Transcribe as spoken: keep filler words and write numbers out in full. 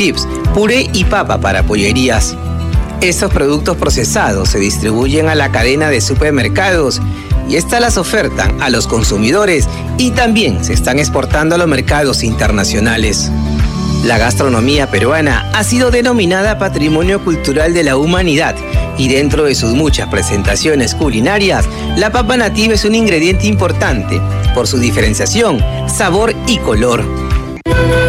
chips, puré y papa para pollerías. Estos productos procesados se distribuyen a la cadena de supermercados y estas las ofertan a los consumidores y también se están exportando a los mercados internacionales. La gastronomía peruana ha sido denominada Patrimonio Cultural de la Humanidad y dentro de sus muchas presentaciones culinarias, la papa nativa es un ingrediente importante por su diferenciación, sabor y color.